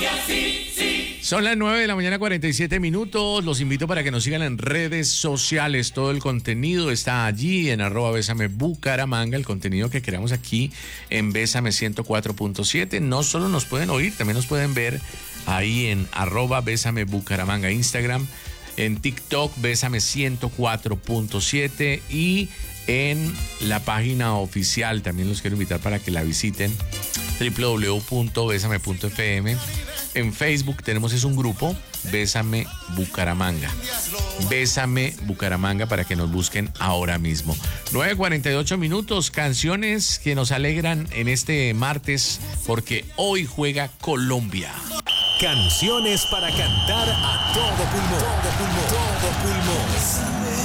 Son las 9 de la mañana, 47 minutos. Los invito para que nos sigan en redes sociales. Todo el contenido está allí en @BésameBucaramanga. El contenido que creamos aquí en Bésame 104.7. No solo nos pueden oír, también nos pueden ver ahí en @BésameBucaramanga, Instagram, en TikTok, Bésame 104.7 y en la página oficial. También los quiero invitar para que la visiten, www.besame.fm. En Facebook tenemos un grupo, Bésame Bucaramanga. Bésame Bucaramanga, para que nos busquen ahora mismo. 9:48 minutos, canciones que nos alegran en este martes, porque hoy juega Colombia. Canciones para cantar a todo pulmón. Todo pulmón. Todo pulmón.